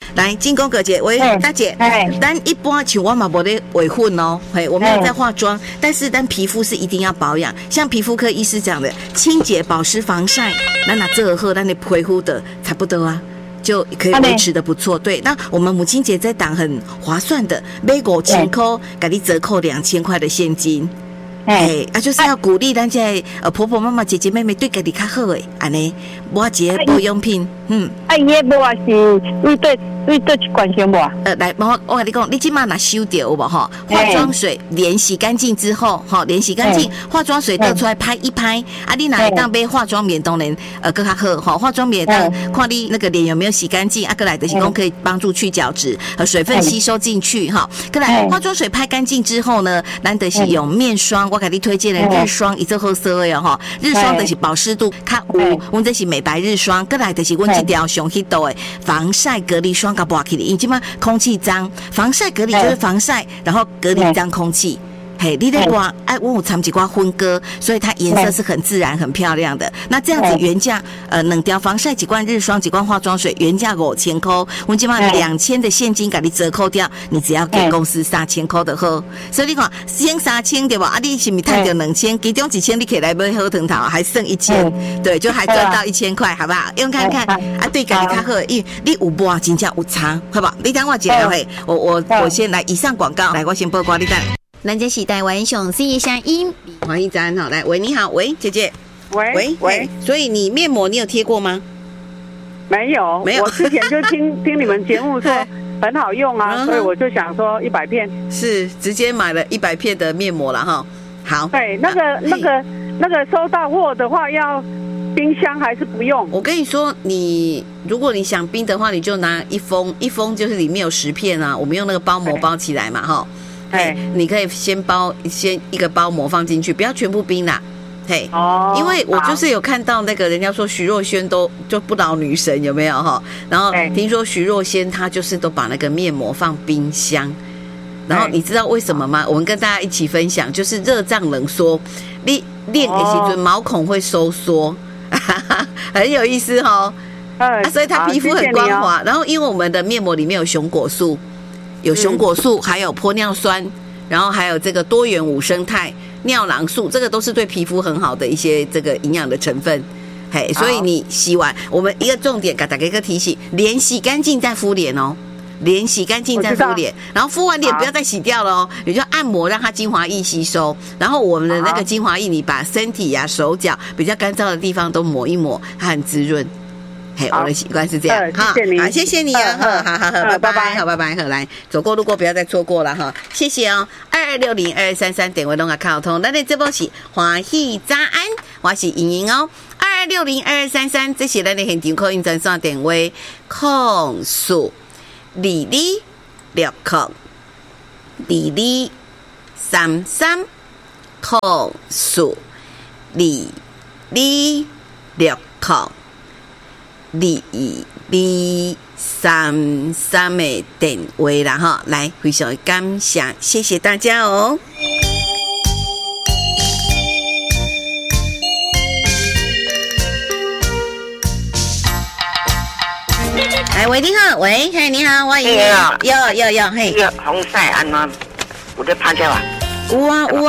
来，进攻哥姐，喂，大姐，但一般像我嘛无咧伪混哦，嘿，我没有在化妆，但是皮肤是一定要保养，像皮肤科医师讲的，清洁、保湿、防晒，那这个后，那你皮肤的差不多啊。就可以维持的不错，对。那我们母亲节这档很划算的，买5000块，给你折扣2000块的现金。就是要鼓励咱这婆婆妈妈姐姐妹妹对家己较好诶，安尼买一个保养品， 伊个无啊是对关心无？ 来，我跟你讲，你今晚拿收掉有无哈？化妆水连洗干净之后，哈，连洗干净，化妆水倒出来拍一拍，啊，你拿当杯化妆棉当然更较好哈。化妆棉当看你那个脸有没有洗干净，啊，过来的是讲可以帮助去角质和水分吸收进去哈。过来化妆水拍干净之后呢，咱就是用面霜，我给你推荐的日霜，一直好色的哈。日霜就是保湿度较有，阮这是美白日霜，过来就是阮这条上 hit 的防晒隔离霜。因为嘛空气脏，防晒隔离就是防晒，然后隔离脏空气。嘿，你在刮，我有掺几刮荤哥，所以它颜色是很自然、很漂亮的。那这样子原价2条防晒几罐日霜几罐化妆水原价5000块，我今晚2000的现金给你折扣掉，你只要给公司3000块的喝。所以你看，先3000对吧？啊，你是不是赚掉2000？其中几千你可以来买好藤桃，还剩1000，对，就还赚到1000块，好不好？用看看啊，对，家己较好，因为你有无真正有差，好不好？你等我讲嘿，我先来以上广告，来我先报告你等。咱这是台湾上新声音，黄一詹好，来喂，你好，喂，姐姐，喂，所以你面膜你有贴过吗？ 没有，我之前就听你们节目说很好用啊，所以我就想说100片， 是直接买了100片的面膜了哈。好， 对，那个收到货的话要冰箱还是不用？ 我跟你说，如果你想冰的话，你就拿一封就是里面有10片啊，我们用那个包膜包起来嘛哈。你可以先一个包膜放进去，不要全部冰啦。嘿，因为我就是有看到那个人家说徐若瑄就不老女神有没有哈？然后听说徐若瑄她就是都把那个面膜放冰箱，然后你知道为什么吗？我们跟大家一起分享，就是热胀冷缩，你练的时候毛孔会收缩，很有意思哈。所以她皮肤很光滑。然后因为我们的面膜里面有熊果素。有熊果素，还有玻尿酸，然后还有这个多元5生态尿囊素，这个都是对皮肤很好的一些这个营养的成分。嘿，所以你洗完，我们一个重点给大家一个提醒：脸洗干净再敷脸哦，脸洗干净再敷脸，然后敷完脸不要再洗掉了哦，你就按摩让它精华液吸收，然后我们的那个精华液，你把身体啊、手脚比较干燥的地方都抹一抹，它很滋润。嘿，我的习惯是这样， 好， 谢谢你啊，好，拜拜，好，拜拜，好，来，走过路过不要再错过了哈，谢谢哦，22602233电话拢啊靠通，咱的这波是欢喜早安，我是莹莹哦，22602233，这是咱的现场口音专线电话，0422602233，042233的电话啦哈，来，非常感谢，谢谢大家哦。哎，喂，你好，喂，嘿，你好，我有，嘿， 这个防晒安怎有在拍照啊？ 有啊，